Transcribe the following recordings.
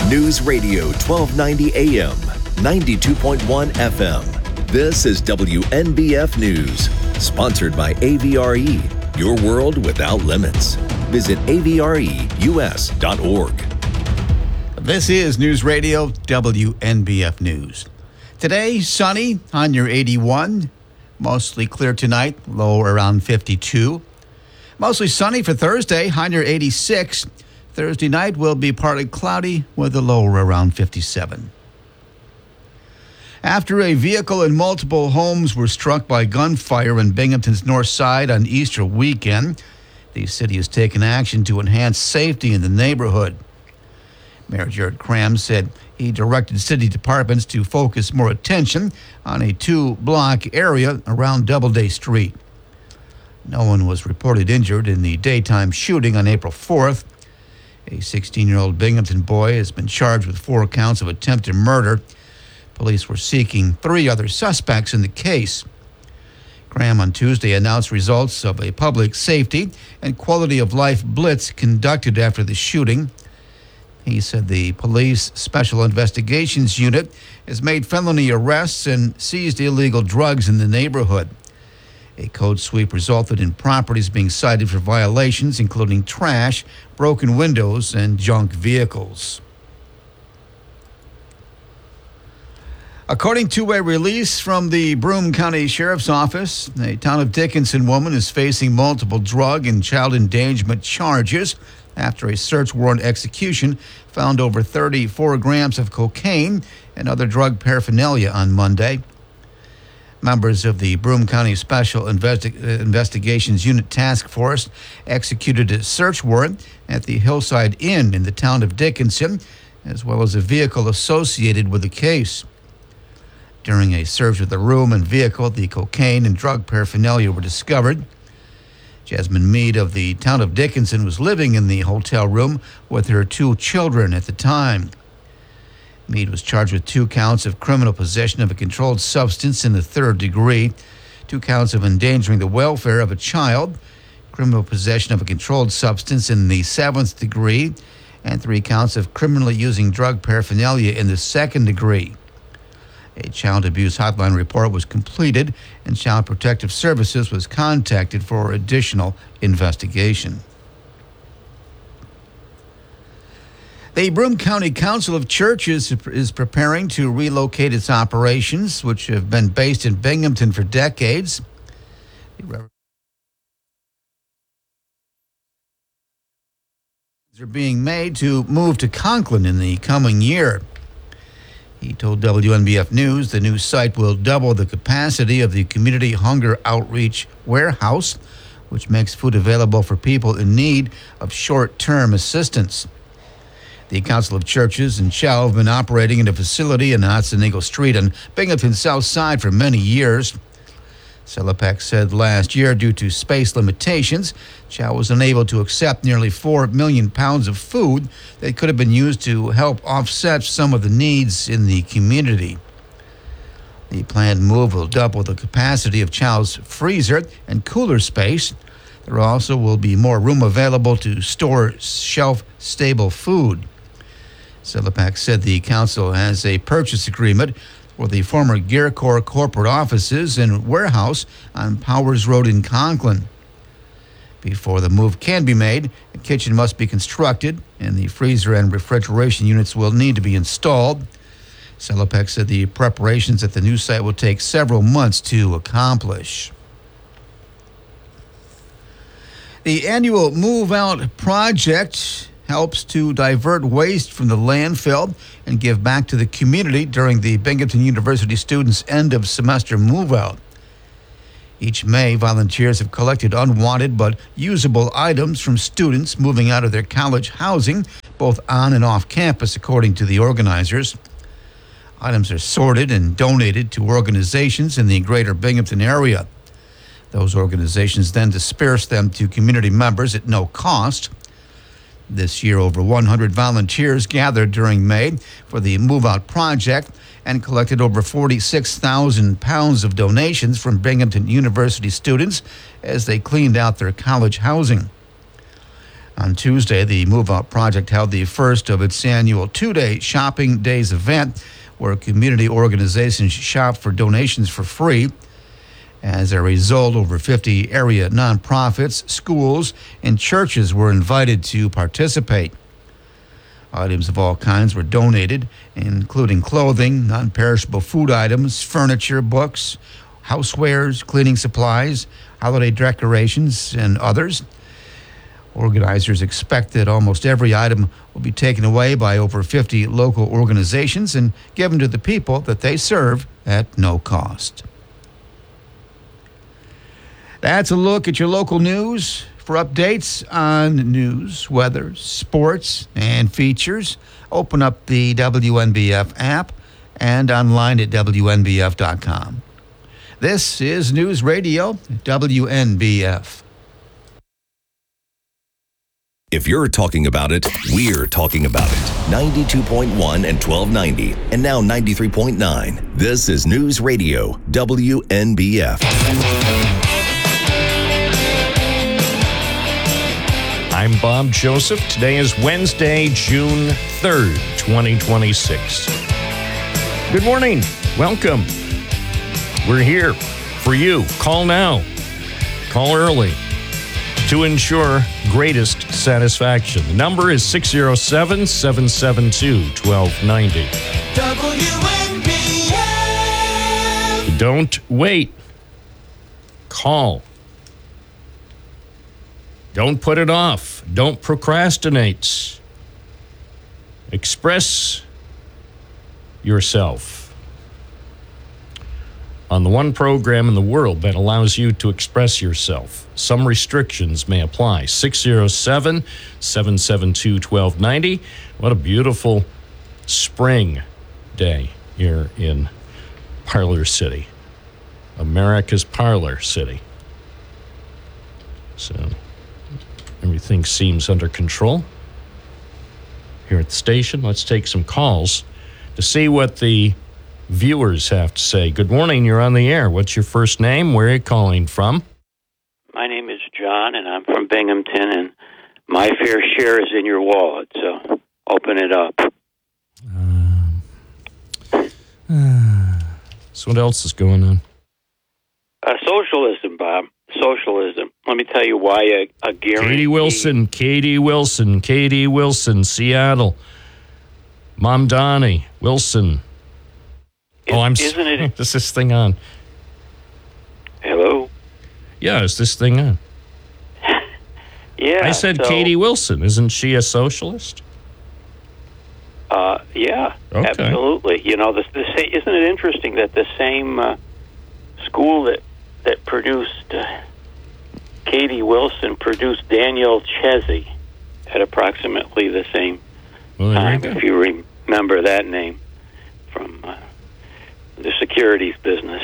News Radio 1290 AM, 92.1 FM. This is WNBF News, sponsored by AVRE, your world without limits. Visit avreus.org. This is News Radio WNBF News. Today, sunny on your 81. Mostly clear tonight, low around 52. Mostly sunny for Thursday, high near 86. Thursday night will be partly cloudy with a low around 57. After a vehicle and multiple homes were struck by gunfire in Binghamton's north side on Easter weekend, the city has taken action to enhance safety in the neighborhood. Mayor Jared Cram said he directed city departments to focus more attention on a 2-block area around Doubleday Street. No one was reported injured in the daytime shooting on April 4th. A 16-year-old Binghamton boy has been charged with 4 counts of attempted murder. Police were seeking 3 other suspects in the case. Graham on Tuesday announced results of a public safety and quality of life blitz conducted after the shooting. He said the police special investigations unit has made felony arrests and seized illegal drugs in the neighborhood. A code sweep resulted in properties being cited for violations, including trash, broken windows, and junk vehicles. According to a release from the Broome County Sheriff's Office, a Town of Dickinson woman is facing multiple drug and child endangerment charges after a search warrant execution found over 34 grams of cocaine and other drug paraphernalia on Monday. Members of the Broome County Special Investigations Unit Task Force executed a search warrant at the Hillside Inn in the Town of Dickinson, as well as a vehicle associated with the case. During a search of the room and vehicle, the cocaine and drug paraphernalia were discovered. Jasmine Mead of the Town of Dickinson was living in the hotel room with her 2 children at the time. Mead was charged with 2 counts of criminal possession of a controlled substance in the 3rd degree, 2 counts of endangering the welfare of a child, criminal possession of a controlled substance in the 7th degree, and 3 counts of criminally using drug paraphernalia in the 2nd degree. A child abuse hotline report was completed, and Child Protective Services was contacted for additional investigation. The Broome County Council of Churches is preparing to relocate its operations, which have been based in Binghamton for decades. Are being made to move to Conklin in the coming year. He told WNBF News the new site will double the capacity of the Community Hunger Outreach Warehouse, which makes food available for people in need of short-term assistance. The Council of Churches and Chow have been operating in a facility in Otsego Street on Binghamton's south side for many years. Celepec said last year, due to space limitations, Chow was unable to accept nearly 4 million pounds of food that could have been used to help offset some of the needs in the community. The planned move will double the capacity of Chow's freezer and cooler space. There also will be more room available to store shelf-stable food. Celepec said the council has a purchase agreement for the former Gear Corps corporate offices and warehouse on Powers Road in Conklin. Before the move can be made, a kitchen must be constructed, and the freezer and refrigeration units will need to be installed. Celepec said the preparations at the new site will take several months to accomplish. The annual Move Out project helps to divert waste from the landfill and give back to the community during the Binghamton University students' end-of-semester move-out. Each May, volunteers have collected unwanted but usable items from students moving out of their college housing, both on and off campus, according to the organizers. Items are sorted and donated to organizations in the greater Binghamton area. Those organizations then disperse them to community members at no cost. This year, over 100 volunteers gathered during May for the Move Out project and collected over 46,000 pounds of donations from Binghamton University students as they cleaned out their college housing. On Tuesday, the Move Out Project held the first of its annual two-day Shopping Days event, where community organizations shop for donations for free. As a result, over 50 area nonprofits, schools, and churches were invited to participate. Items of all kinds were donated, including clothing, non-perishable food items, furniture, books, housewares, cleaning supplies, holiday decorations, and others. Organizers expect that almost every item will be taken away by over 50 local organizations and given to the people that they serve at no cost. That's a look at your local news. For updates on news, weather, sports, and features, open up the WNBF app and online at WNBF.com. This is News Radio WNBF. If you're talking about it, we're talking about it. 92.1 and 1290, and now 93.9. This is News Radio WNBF. I'm Bob Joseph. Today is Wednesday, June 3rd, 2026. Good morning. Welcome. We're here for you. Call now. Call early to ensure greatest satisfaction. The number is 607-772-1290. WNBF. Don't wait. Call. Don't put it off. Don't procrastinate. Express yourself on the one program in the world that allows you to express yourself. Some restrictions may apply. 607-772-1290. What a beautiful spring day here in Parlor City, America's Parlor City. So everything seems under control here at the station. Let's take some calls to see what the viewers have to say. Good morning, you're on the air. What's your first name? Where are you calling from? My name is John, and I'm from Binghamton, and my fair share is in your wallet, so open it up. So what else is going on? Socialism, Bob. Socialism. Let me tell you why a guarantee... Katie Wilson, Seattle. Mamdani, Wilson. Isn't it? Is this thing on? Hello? Yeah, is this thing on? Yeah. I said Katie Wilson. Isn't she a socialist? Yeah, okay. Absolutely. You know, isn't it interesting that the same school that produced Katie Wilson produced Daniel Chesney at approximately the same time, if you remember that name from the securities business.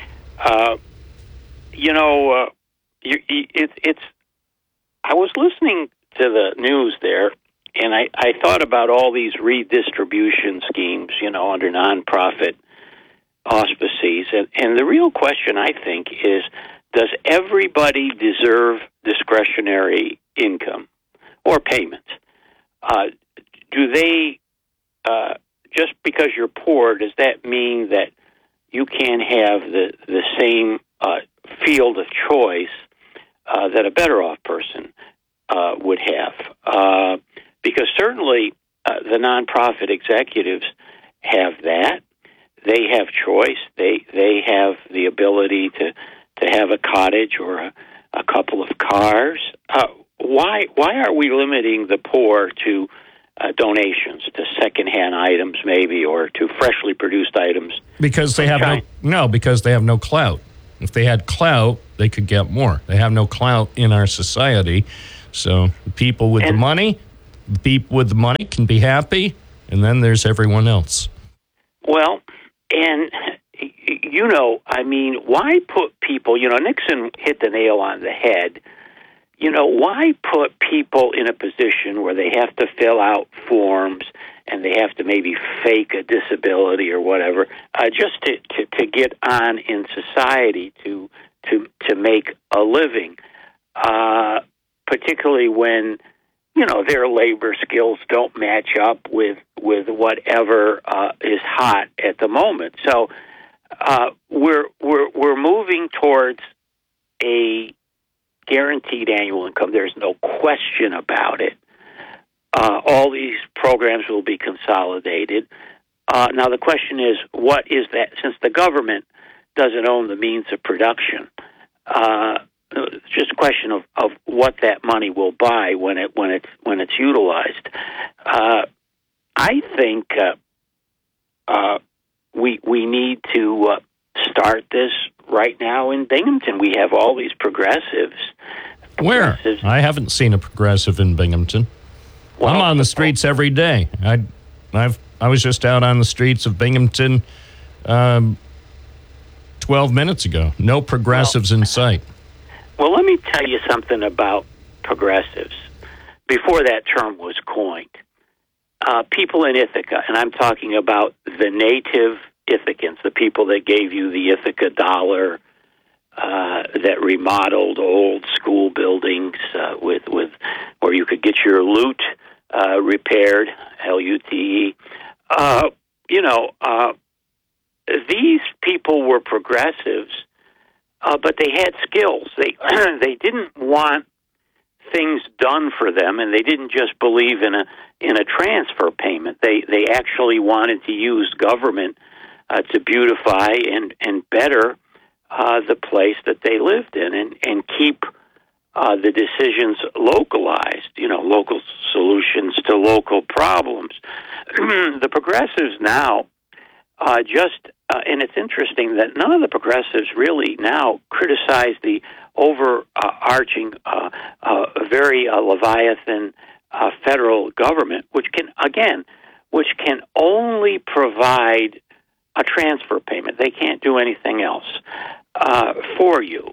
I was listening to the news there, and I thought about all these redistribution schemes, under nonprofit auspices. And the real question, I think, is, does everybody deserve discretionary income or payments? Do they, just because you're poor, does that mean that you can't have the same field of choice that a better off person would have? Because certainly the nonprofit executives have that. They have choice. They have the ability to have a cottage or a couple of cars. Why are we limiting the poor to donations, to secondhand items maybe, or to freshly produced items? Because they have because they have no clout. If they had clout, they could get more. They have no clout in our society. So the people with the money can be happy, and then there's everyone else. Well, and why put people, Nixon hit the nail on the head. Why put people in a position where they have to fill out forms and they have to maybe fake a disability or whatever, just to get on in society to make a living, particularly when their labor skills don't match up with whatever is hot at the moment. So we're moving towards a guaranteed annual income. There's no question about it. All these programs will be consolidated. Now the question is, what is that? Since the government doesn't own the means of production, it's just a question of what that money will buy when it's utilized. I think we need to start this right now in Binghamton. We have all these progressives. Where? I haven't seen a progressive in Binghamton. Well, I'm on the streets every day. I was just out on the streets of Binghamton 12 minutes ago. No progressives in sight. Well, let me tell you something about progressives. Before that term was coined, people in Ithaca, and I'm talking about the native Ithacans, the people that gave you the Ithaca dollar, that remodeled old school buildings with where you could get your lute repaired, LUTE. These people were progressives, but they had skills. They didn't want things done for them, and they didn't just believe in a transfer payment. They actually wanted to use government to beautify and better the place that they lived in, and keep the decisions localized, local solutions to local problems. The progressives now and it's interesting that none of the progressives really now criticize the overarching, very Leviathan federal government, which can only provide a transfer payment. They can't do anything else for you.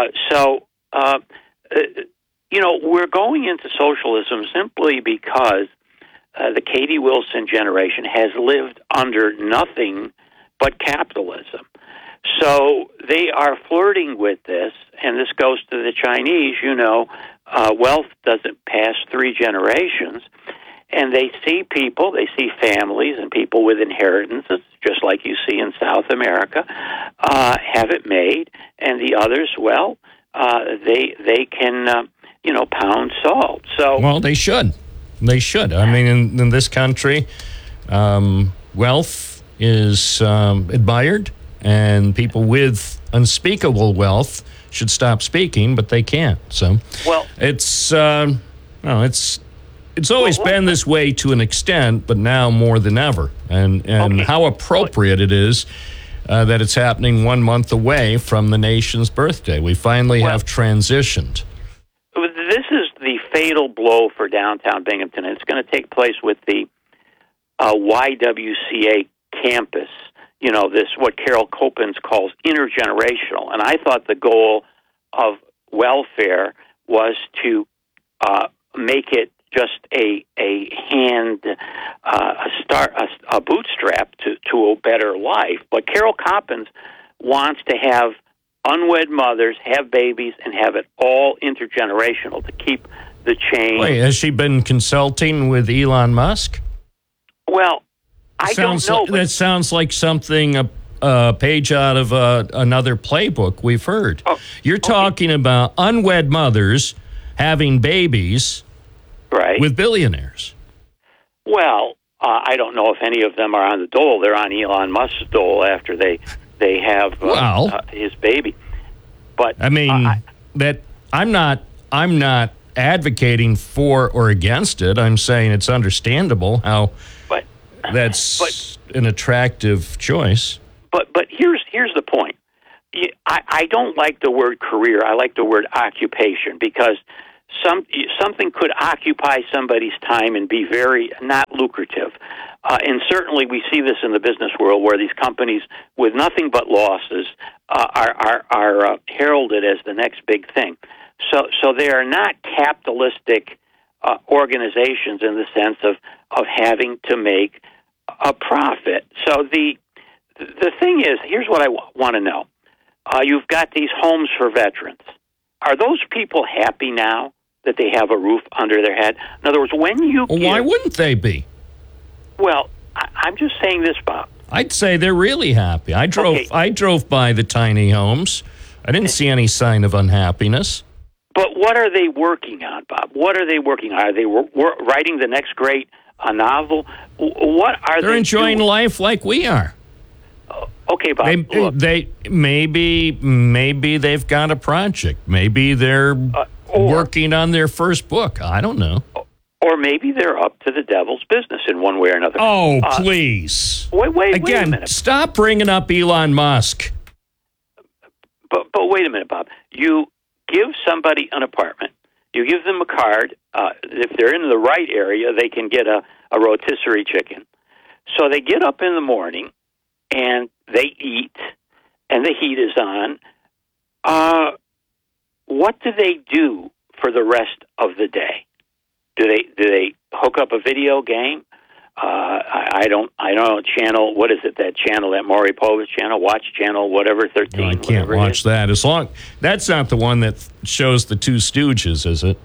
We're going into socialism simply because the Katie Wilson generation has lived under nothing but capitalism. So they are flirting with this, and this goes to the Chinese. Wealth doesn't pass 3 generations, and they see families and people with inheritances, just like you see in South America, have it made, and the others, they can, pound salt. So, well, they should. They should. I mean, in this country, wealth is admired, and people with unspeakable wealth should stop speaking, but they can't. So, it's always been this way to an extent, but now more than ever. And how appropriate it is that it's happening 1 month away from the nation's birthday. We finally have transitioned. This is the fatal blow for downtown Binghamton, and it's going to take place with the YWCA campus. This what Carol Copens calls intergenerational. And I thought the goal of welfare was to make it just a bootstrap to a better life. But Carol Coppens wants to have unwed mothers have babies and have it all intergenerational to keep the change. Wait, has she been consulting with Elon Musk? Well, I don't know. That sounds like something a page out of another playbook we've heard. You're talking about unwed mothers having babies, right, with billionaires. Well, I don't know if any of them are on the dole. They're on Elon Musk's dole after they have his baby. But I mean, I'm not advocating for or against it. I'm saying it's understandable how that's an attractive choice. But here's the point. I don't like the word career. I like the word occupation, because something could occupy somebody's time and be very not lucrative. And certainly we see this in the business world, where these companies with nothing but losses are heralded as the next big thing. So they are not capitalistic organizations in the sense of having to make a profit. So the thing is, here's what I want to know. You've got these homes for veterans. Are those people happy now? that they have a roof under their head. In other words, when you Well, why wouldn't they be? Well, I'm just saying this, Bob. I'd say they're really happy. I drove by the tiny homes. I didn't see any sign of unhappiness. But what are they working on, Bob? What are they working on? Are they writing the next great novel? What are They're enjoying doing? life like we are. Okay, Bob. They maybe they've got a project. Maybe they're working on their first book. I don't know. Or maybe they're up to the devil's business in one way or another. Oh, please. Wait Again, a minute. Stop bringing up Elon Musk. But wait a minute, Bob. You give somebody an apartment. You give them a card. If they're in the right area, they can get a rotisserie chicken. So they get up in the morning, and they eat, and the heat is on. What do they do for the rest of the day? Do they hook up a video game? I don't know. Channel, what is it? That channel, that Maury Povich channel, Watch Channel, whatever 13. No, I can't watch that. That's not the one that shows the Two Stooges, is it?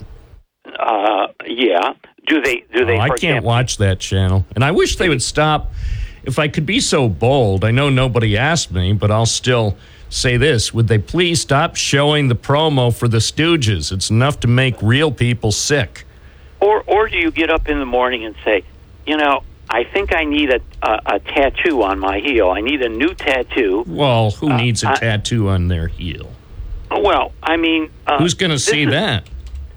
Yeah. Do they? I can't watch that channel, and I wish they would stop. If I could be so bold, I know nobody asked me, but I'll still say this: would they please stop showing the promo for the Stooges? It's enough to make real people sick. Or do you get up in the morning and say, I think I need a tattoo on my heel. I need a new tattoo. Well, who needs a tattoo on their heel? Well, I mean... who's going to see that?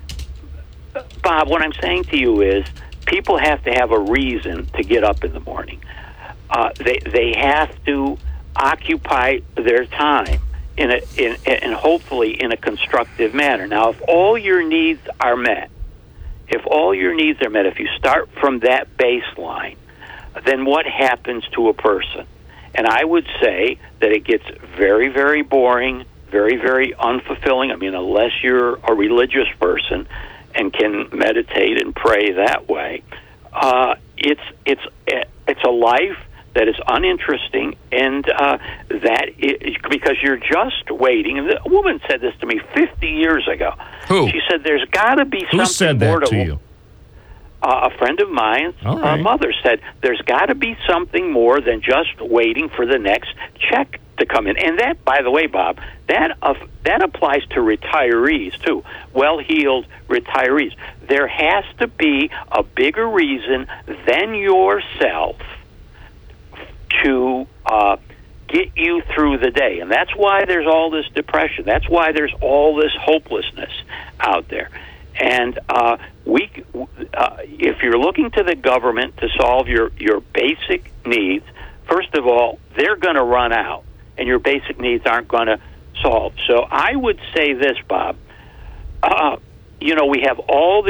Bob, what I'm saying to you is people have to have a reason to get up in the morning. They have to occupy their time and hopefully in a constructive manner. Now, if all your needs are met, if you start from that baseline, then what happens to a person? And I would say that it gets very, very boring, very, very unfulfilling. I mean, unless you're a religious person and can meditate and pray that way, it's a life that is uninteresting, and that is because you're just waiting. And a woman said this to me 50 years ago. Who? She said, "There's got to be something Who said more that to to you? A friend of mine's mother said, "There's got to be something more than just waiting for the next check to come in." And that, by the way, Bob, that applies to retirees too. Well-heeled retirees. There has to be a bigger reason than yourself to get you through the day. And that's why there's all this depression. That's why there's all this hopelessness out there. And if you're looking to the government to solve your basic needs, first of all, they're going to run out, and your basic needs aren't going to solve. So I would say this, Bob. We have all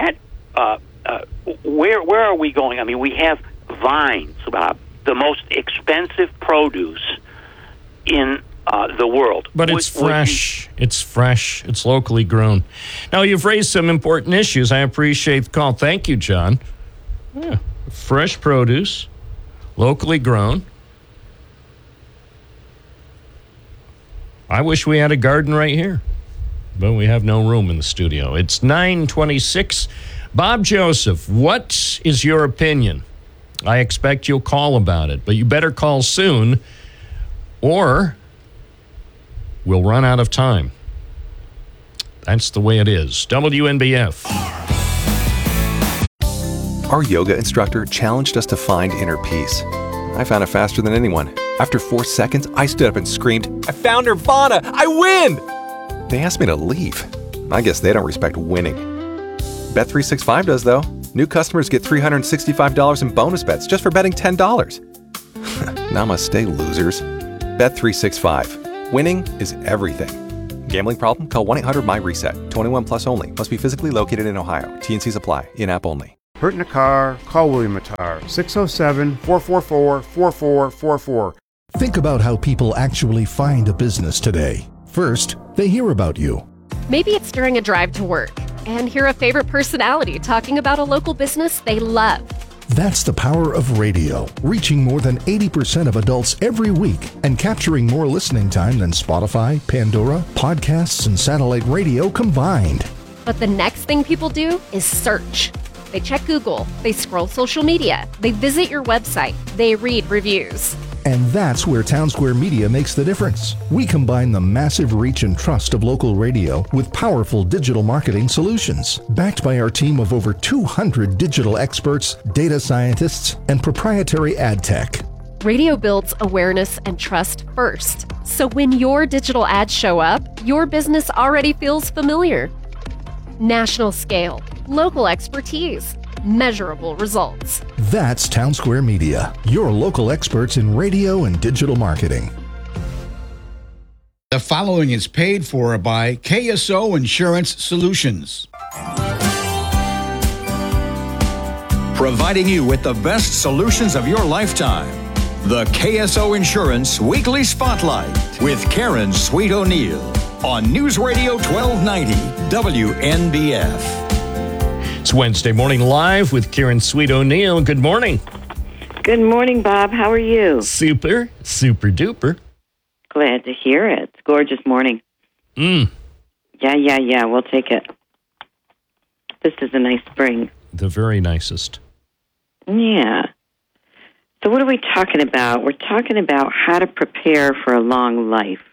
where are we going? I mean, we have vines, Bob, the most expensive produce in the world. But it's fresh. It's fresh. It's locally grown. Now, you've raised some important issues. I appreciate the call. Thank you, John. Yeah. Fresh produce, locally grown. I wish we had a garden right here, but we have no room in the studio. It's 9:26. Bob Joseph, what is your opinion? I expect you'll call about it, but you better call soon, or we'll run out of time. That's the way it is. WNBF. Our yoga instructor challenged us to find inner peace. I found it faster than anyone. After 4 seconds, I stood up and screamed, "I found Nirvana! I win!" They asked me to leave. I guess they don't respect winning. Bet365 does, though. New customers get $365 in bonus bets just for betting $10. Namaste, losers. Bet365. Winning is everything. Gambling problem? Call 1-800-MY-RESET. 21 plus only. Must be physically located in Ohio. T&Cs apply. In-app only. Hurt in a car? Call William Mattar. 607-444-4444. Think about how people actually find a business today. First, they hear about you. Maybe it's during a drive to work and hear a favorite personality talking about a local business they love. That's the power of radio, reaching more than 80% of adults every week and capturing more listening time than Spotify, Pandora, podcasts, and satellite radio combined. But the next thing people do is search. They check Google, they scroll social media, they visit your website, they read reviews. And that's where Townsquare Media makes the difference. We combine the massive reach and trust of local radio with powerful digital marketing solutions. Backed by our team of over 200 digital experts, data scientists, and proprietary ad tech. Radio builds awareness and trust first. So when your digital ads show up, your business already feels familiar. National scale, local expertise, measurable results. That's Townsquare Media, your local experts in radio and digital marketing. The following is paid for by KSO Insurance Solutions. Providing you with the best solutions of your lifetime. The KSO Insurance Weekly Spotlight with Karen Sweet O'Neill on News Radio 1290 WNBF. It's Wednesday morning live with Karen Sweet O'Neill. Good morning. Good morning, Bob. How are you? Super duper. Glad to hear it. It's a gorgeous morning. Yeah. We'll take it. This is a nice spring. The very nicest. Yeah. So what are we talking about? We're talking about how to prepare for a long life.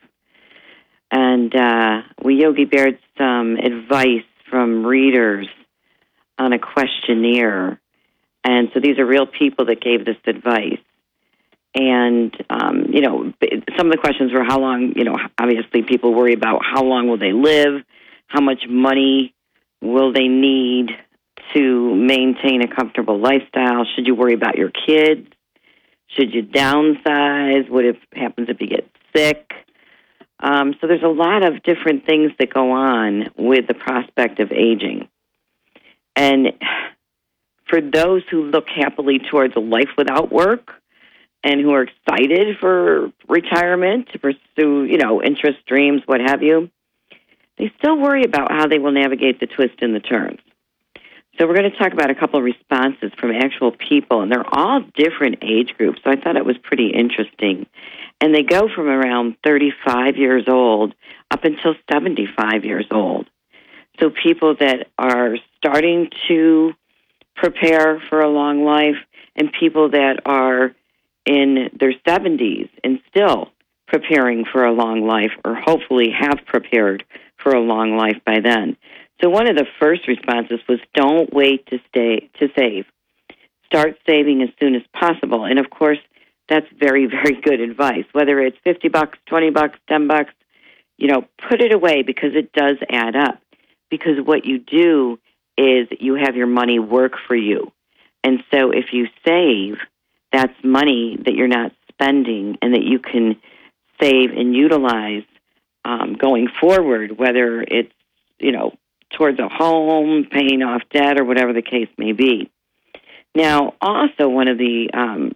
And we Yogi Beared some advice from readers on a questionnaire. And so these are real people that gave this advice. And, some of the questions were how long, obviously people worry about how long will they live, how much money will they need to maintain a comfortable lifestyle, should you worry about your kids, should you downsize, what happens if you get sick. So there's a lot of different things that go on with the prospect of aging. And for those who look happily towards a life without work and who are excited for retirement to pursue, interests, dreams, what have you, they still worry about how they will navigate the twists and the turns. So we're going to talk about a couple of responses from actual people, and they're all different age groups, so I thought it was pretty interesting. And they go from around 35 years old up until 75 years old. So people that are starting to prepare for a long life and people that are in their 70s and still preparing for a long life or hopefully have prepared for a long life by then. So one of the first responses was, don't wait to save. Start saving as soon as possible. And of course, that's very, very good advice. Whether it's $50, $20, $10, put it away because it does add up. Because what you do is you have your money work for you. And so if you save, that's money that you're not spending and that you can save and utilize going forward, whether it's, towards a home, paying off debt, or whatever the case may be. Now, also one of the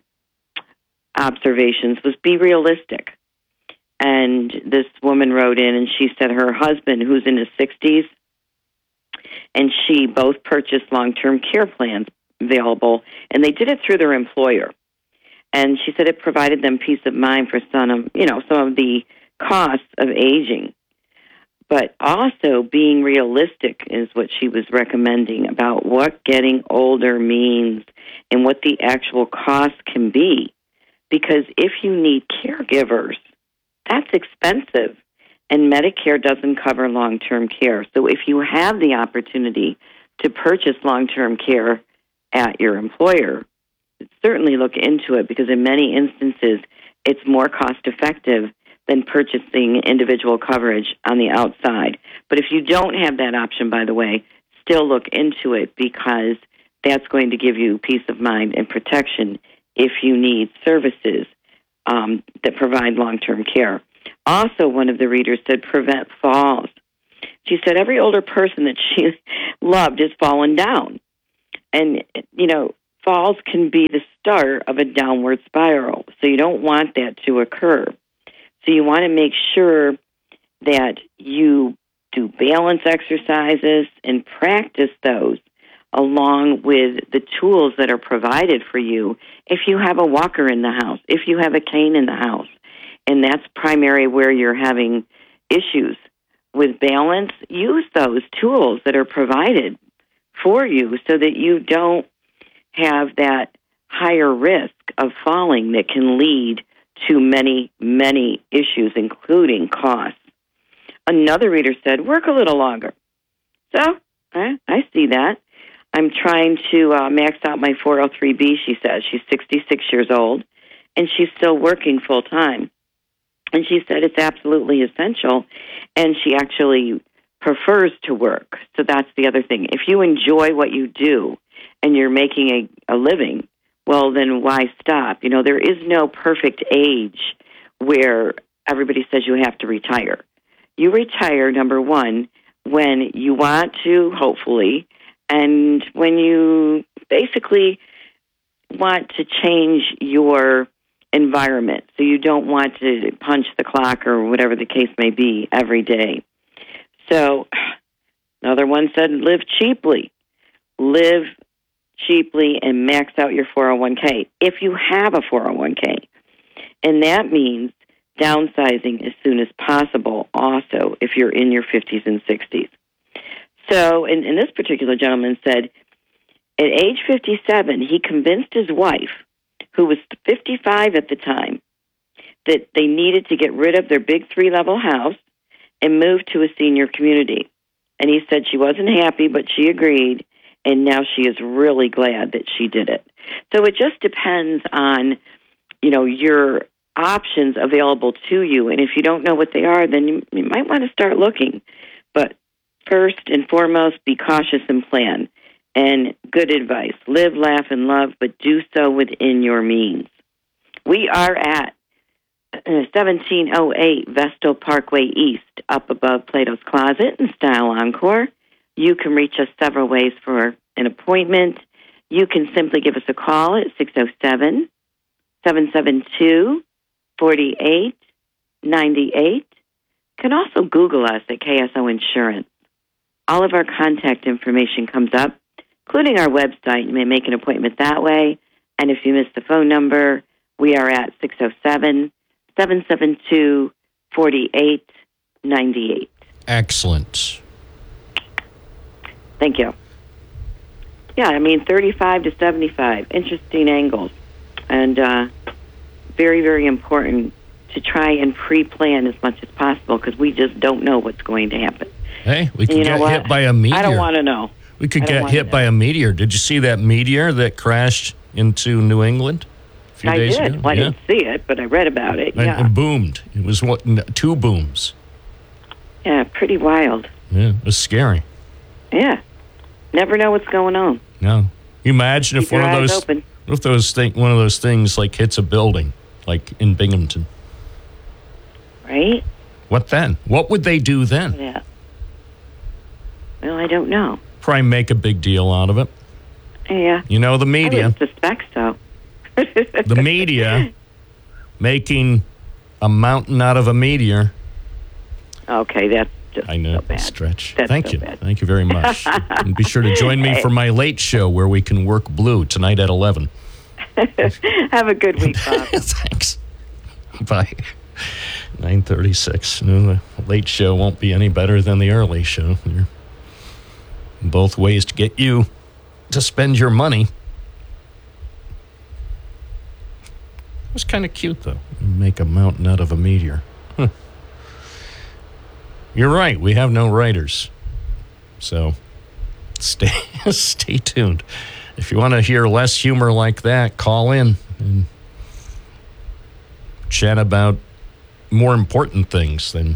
observations was be realistic. And this woman wrote in and she said her husband, who's in his 60s, and she both purchased long-term care plans available, and they did it through their employer. And she said it provided them peace of mind for some of the costs of aging. But also being realistic is what she was recommending about what getting older means and what the actual cost can be. Because if you need caregivers, that's expensive. And Medicare doesn't cover long-term care. So if you have the opportunity to purchase long-term care at your employer, certainly look into it because in many instances it's more cost-effective than purchasing individual coverage on the outside. But if you don't have that option, by the way, still look into it because that's going to give you peace of mind and protection if you need services that provide long-term care. Also, one of the readers said prevent falls. She said every older person that she loved has fallen down. And, falls can be the start of a downward spiral. So you don't want that to occur. So you want to make sure that you do balance exercises and practice those along with the tools that are provided for you if you have a walker in the house, if you have a cane in the house, and that's primary where you're having issues with balance, use those tools that are provided for you so that you don't have that higher risk of falling that can lead to many, many issues, including costs. Another reader said, work a little longer. So, I see that. I'm trying to max out my 403B, she says. She's 66 years old, and she's still working full-time. And she said it's absolutely essential, and she actually prefers to work. So that's the other thing. If you enjoy what you do and you're making a living, well, then why stop? You know, there is no perfect age where everybody says you have to retire. You retire, number one, when you want to, hopefully, and when you basically want to change your environment. So you don't want to punch the clock or whatever the case may be every day. So another one said, live cheaply. Live cheaply and max out your 401k if you have a 401k. And that means downsizing as soon as possible also if you're in your 50s and 60s. So, and this particular gentleman said, at age 57, he convinced his wife, who was 55 at the time, that they needed to get rid of their big 3-level house and move to a senior community. And he said she wasn't happy, but she agreed, and now she is really glad that she did it. So it just depends on, you know, your options available to you. And if you don't know what they are, then you might want to start looking. But first and foremost, be cautious and plan. And good advice. Live, laugh, and love, but do so within your means. We are at 1708 Vestal Parkway East, up above Plato's Closet in Style Encore. You can reach us several ways for an appointment. You can simply give us a call at 607-772-4898. You can also Google us at KSO Insurance. All of our contact information comes up, including our website. You may make an appointment that way. And if you missed the phone number, we are at 607-772-4898. Excellent. Thank you. Yeah, I mean, 35 to 75, interesting angles. And very, very important to try and pre-plan as much as possible because we just don't know what's going to happen. Hey, we could get hit by a meteor. I don't want to know. We could get hit by a meteor. Did you see that meteor that crashed into New England a few days ago? Well, I didn't see it, but I read about it. Yeah. It boomed. It was 2 booms. Yeah, pretty wild. Yeah, it was scary. Yeah. Never know what's going on. No. You imagine if Keep your eyes open. one of those things like hits a building, like in Binghamton. Right? What then? What would they do then? Yeah. Well, I don't know. Probably make a big deal out of it. Yeah. You know, the media. I would suspect so. The media making a mountain out of a meteor. Okay, that's just I know, so bad. Stretch. That's Thank so you. bad. Thank you very much. And be sure to join me for my late show where we can work blue tonight at 11. Have a good week, Bob. Thanks. Bye. 9:36. The late show won't be any better than the early show. They're both ways to get you to spend your money. It was kind of cute, though. Make a mountain out of a meteor. Huh. You're right. We have no writers. So stay tuned. If you want to hear less humor like that, call in and chat about more important things than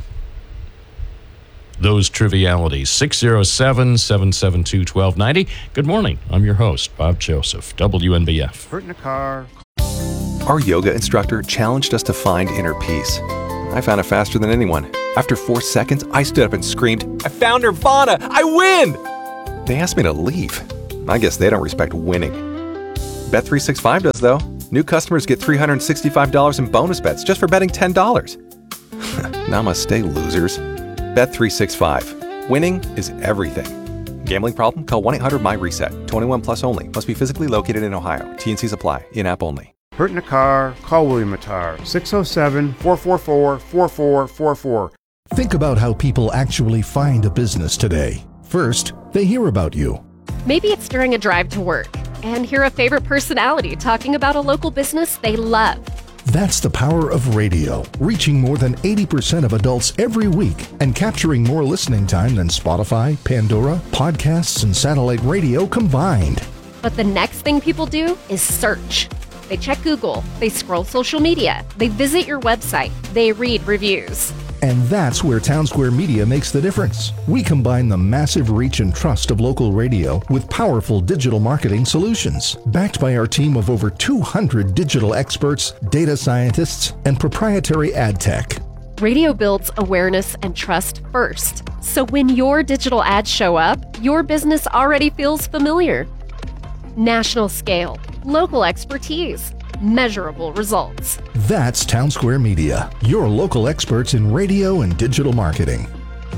those trivialities. 607-772-1290. Good morning. I'm your host, Bob Joseph, WNBF. Hurt in a car. Our yoga instructor challenged us to find inner peace. I found it faster than anyone. After 4 seconds, I stood up and screamed, I found Nirvana! I win! They asked me to leave. I guess they don't respect winning. Bet365 does, though. New customers get $365 in bonus bets just for betting $10. Namaste, losers. Bet365. Winning is everything. Gambling problem? Call 1-800-MY-RESET. 21 plus only. Must be physically located in Ohio. T&Cs apply. In-app only. Hurt in a car? Call William Attar. 607-444-4444. Think about how people actually find a business today. First, they hear about you. Maybe it's during a drive to work and hear a favorite personality talking about a local business they love. That's the power of radio, reaching more than 80% of adults every week and capturing more listening time than Spotify, Pandora, podcasts, and satellite radio combined. But the next thing people do is search. They check Google, they scroll social media, they visit your website, they read reviews. And that's where Townsquare Media makes the difference. We combine the massive reach and trust of local radio with powerful digital marketing solutions. Backed by our team of over 200 digital experts, data scientists, and proprietary ad tech. Radio builds awareness and trust first. So when your digital ads show up, your business already feels familiar. National scale, local expertise, measurable results. That's Townsquare Media, your local experts in radio and digital marketing.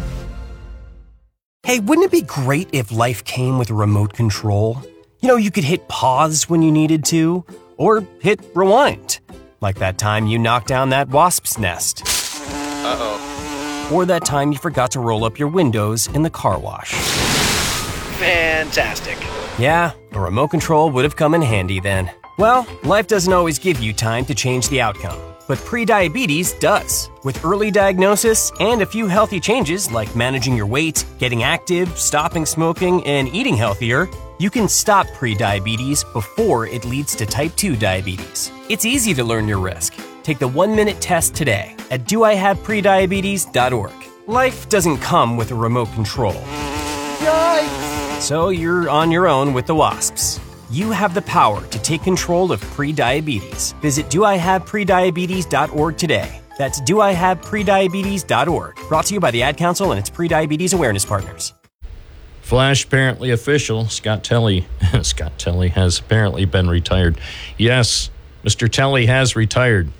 Hey, wouldn't it be great if life came with a remote control? You know, you could hit pause when you needed to, or hit rewind. Like that time you knocked down that wasp's nest. Uh-oh. Or that time you forgot to roll up your windows in the car wash. Fantastic. Yeah, a remote control would have come in handy then. Well, life doesn't always give you time to change the outcome, but prediabetes does. With early diagnosis and a few healthy changes like managing your weight, getting active, stopping smoking, and eating healthier, you can stop prediabetes before it leads to type 2 diabetes. It's easy to learn your risk. Take the 1-minute test today at doihaveprediabetes.org. Life doesn't come with a remote control. Yikes! So you're on your own with the wasps. You have the power to take control of prediabetes. Visit doihaveprediabetes.org today. That's doihaveprediabetes.org. Brought to you by the Ad Council and its prediabetes awareness partners. Flash apparently official. Scott Telley. Scott Telley has apparently been retired. Yes, Mr. Telley has retired.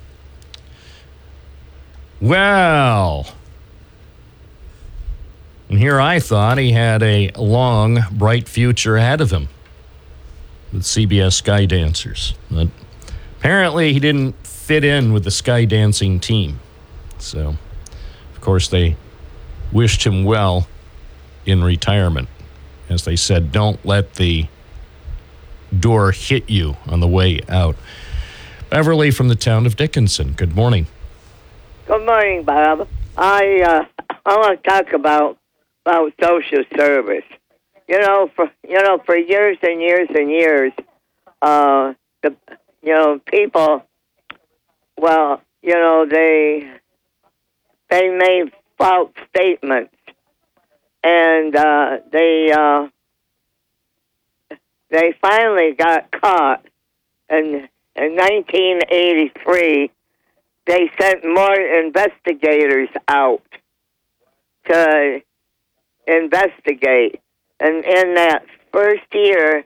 Well, and here I thought he had a long, bright future ahead of him with CBS Sky Dancers. But apparently he didn't fit in with the Sky Dancing team. So, of course, they wished him well in retirement. As they said, don't let the door hit you on the way out. Beverly from the town of Dickinson. Good morning. Good morning, Bob. I want to talk about social service. For years and years and years, people, they made false statements, and they finally got caught. And in 1983, they sent more investigators out to investigate. And in that first year,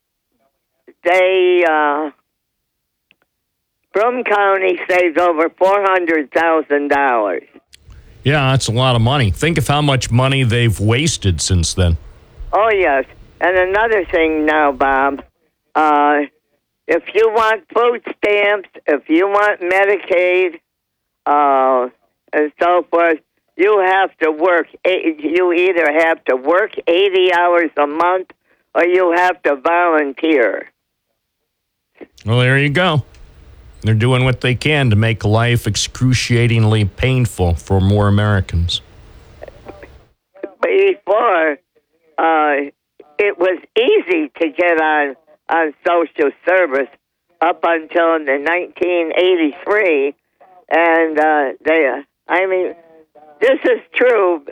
Broome County saved over $400,000. Yeah, that's a lot of money. Think of how much money they've wasted since then. Oh, yes. And another thing now, Bob, if you want food stamps, if you want Medicaid, and so forth, you have to work. You either have to work 80 hours a month or you have to volunteer. Well, there you go. They're doing what they can to make life excruciatingly painful for more Americans. Before, it was easy to get on social service up until the 1983, and this is true.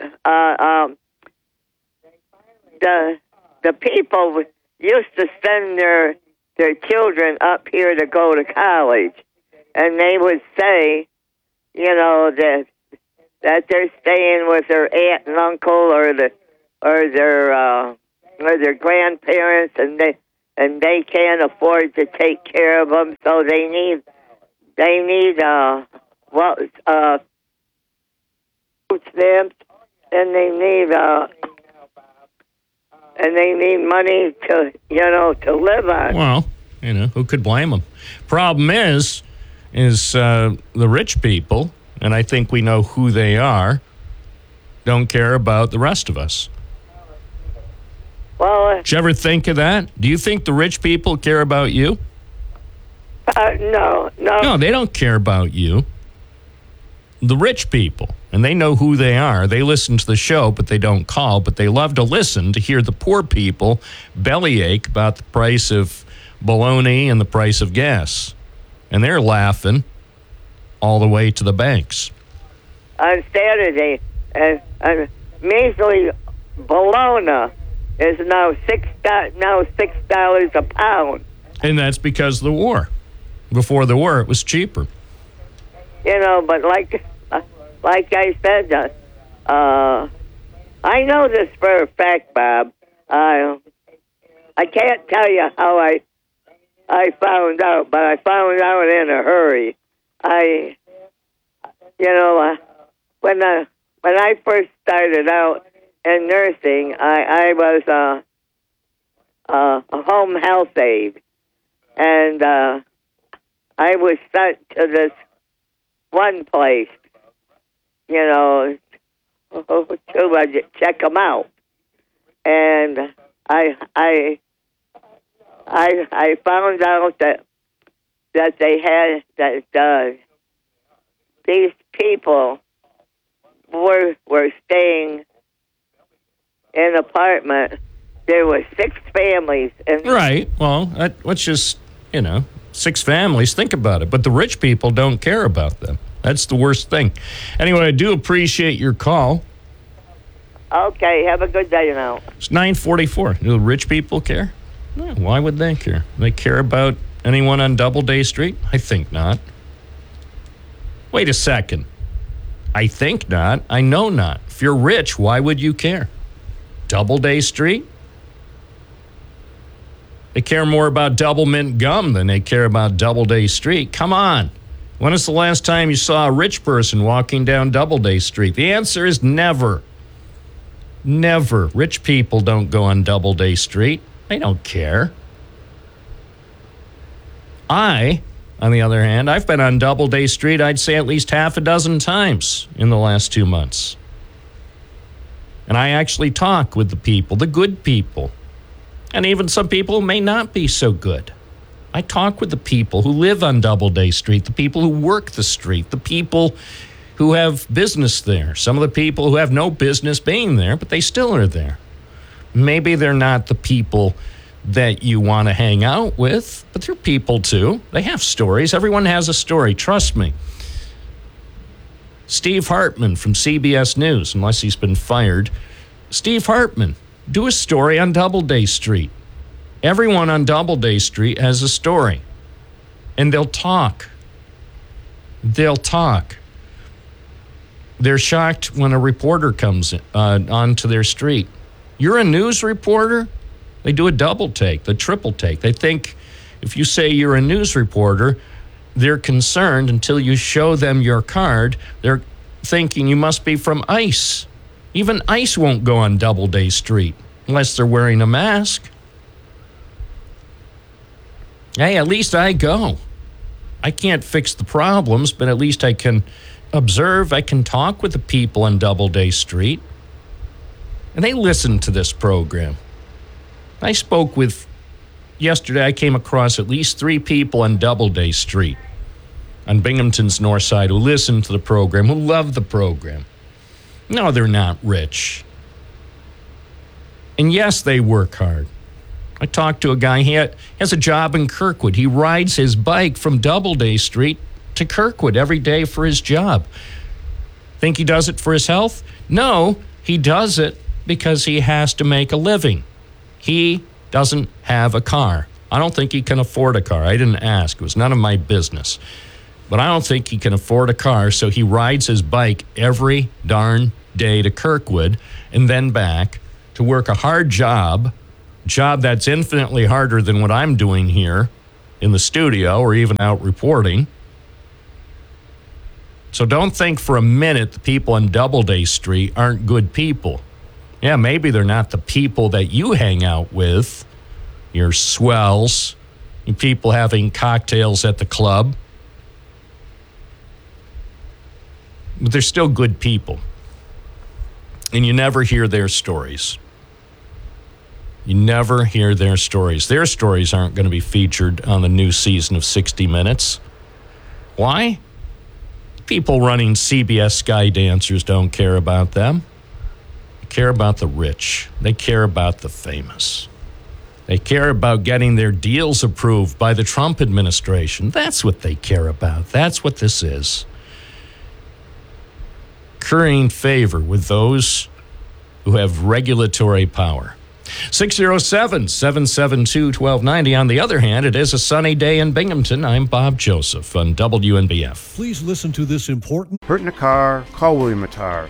The people used to send their children up here to go to college, and they would say, that they're staying with their aunt and uncle or their grandparents, and they can't afford to take care of them, so they need food stamps, and they need money to live on. Well, who could blame them? Problem is the rich people, and I think we know who they are, don't care about the rest of us. Well, did you ever think of that? Do you think the rich people care about you? No. No, they don't care about you. The rich people, and they know who they are. They listen to the show, but they don't call, but they love to listen to hear the poor people bellyache about the price of bologna and the price of gas. And they're laughing all the way to the banks. On Saturday, measly bologna is now $6 a pound. And that's because of the war. Before the war, it was cheaper. You know, but like I said, I know this for a fact, Bob. I can't tell you how I found out, but I found out in a hurry. When I first started out in nursing, I was a home health aide, and I was sent to this one place, to check them out, and I found out that they had that these people were staying in an apartment. There were 6 families. Right. Well, let's just, 6 families. Think about it. But the rich people don't care about them. That's the worst thing. Anyway, I do appreciate your call. Okay. Have a good day now. It's 9:44. Do the rich people care? No, why would they care? They care about anyone on Doubleday Street? I think not. Wait a second. I think not. I know not. If you're rich, why would you care? Doubleday Street? They care more about Double Mint gum than they care about Doubleday Street. Come on. When was the last time you saw a rich person walking down Doubleday Street? The answer is never. Never. Rich people don't go on Doubleday Street. They don't care. On the other hand, I've been on Doubleday Street, I'd say at least half a dozen times in the last 2 months. And I actually talk with the people, the good people. And even some people who may not be so good. I talk with the people who live on Doubleday Street, the people who work the street, the people who have business there. Some of the people who have no business being there, but they still are there. Maybe they're not the people that you want to hang out with, but they're people too. They have stories. Everyone has a story. Trust me. Steve Hartman from CBS News, unless he's been fired. Steve Hartman, do a story on Doubleday Street. Everyone on Doubleday Street has a story. And they'll talk. They'll talk. They're shocked when a reporter comes onto their street. You're a news reporter? They do a double take, the triple take. They think if you say you're a news reporter, they're concerned until you show them your card. They're thinking you must be from ICE. Even ICE won't go on Doubleday Street unless they're wearing a mask. Hey, at least I go. I can't fix the problems, but at least I can observe. I can talk with the people on Doubleday Street. And they listen to this program. I spoke with, yesterday I came across at least 3 people on Doubleday Street on Binghamton's north side who listen to the program, who love the program. No, they're not rich. And yes, they work hard. I talked to a guy, he has a job in Kirkwood. He rides his bike from Doubleday Street to Kirkwood every day for his job. Think he does it for his health? No, he does it because he has to make a living. He doesn't have a car. I don't think he can afford a car. I didn't ask. It was none of my business. But I don't think he can afford a car, so he rides his bike every darn day to Kirkwood and then back to work a hard job that's infinitely harder than what I'm doing here in the studio or even out reporting. So don't think for a minute the people on Doubleday Street aren't good people. Yeah, maybe they're not the people that you hang out with, your swells, you people having cocktails at the club. But they're still good people. And you never hear their stories. You never hear their stories. Their stories aren't going to be featured on the new season of 60 Minutes. Why? People running CBS Sky Dancers don't care about them. They care about the rich. They care about the famous. They care about getting their deals approved by the Trump administration. That's what they care about. That's what this is. Currying favor with those who have regulatory power. 607-772-1290. On the other hand, it is a sunny day in Binghamton. I'm Bob Joseph on WNBF. Please listen to this important... Hurt in a car? Call William Matar.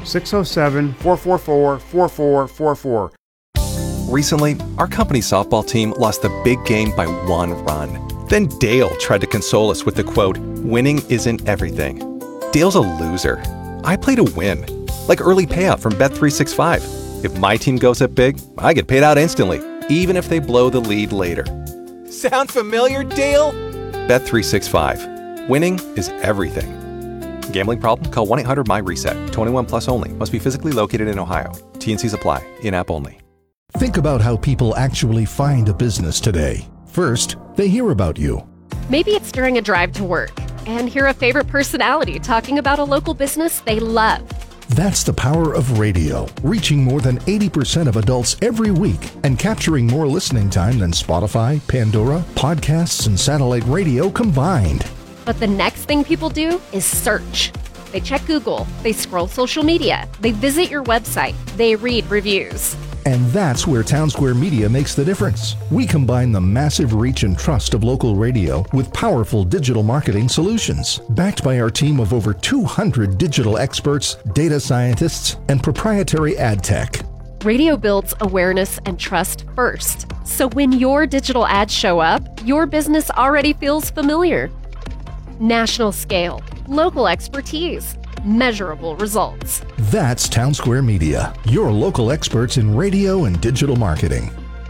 607-444-4444. Recently, our company softball team lost the big game by 1 run. Then Dale tried to console us with the quote, "Winning isn't everything." Dale's a loser. I play to win. Like early payout from Bet365. If my team goes up big, I get paid out instantly, even if they blow the lead later. Sound familiar, Dale? Bet365. Winning is everything. Gambling problem? Call 1-800-MY-RESET. 21 plus only. Must be physically located in Ohio. T&Cs apply. In-app only. Think about how people actually find a business today. First, they hear about you. Maybe it's during a drive to work and hear a favorite personality talking about a local business they love. That's the power of radio, reaching more than 80% of adults every week and capturing more listening time than Spotify, Pandora, podcasts, and satellite radio combined. But the next thing people do is search. They check Google, they scroll social media, they visit your website, they read reviews. And that's where Townsquare Media makes the difference. We combine the massive reach and trust of local radio with powerful digital marketing solutions. Backed by our team of over 200 digital experts, data scientists, and proprietary ad tech. Radio builds awareness and trust first. So when your digital ads show up, your business already feels familiar. National scale, local expertise, measurable results. That's Townsquare Media, your local experts in radio and digital marketing.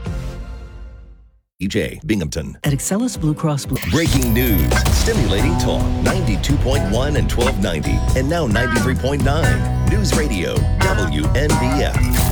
EJ Binghamton. At Excellus Blue Cross Blue. Breaking news, stimulating talk, 92.1 and 1290, and now 93.9. News Radio, WNBF.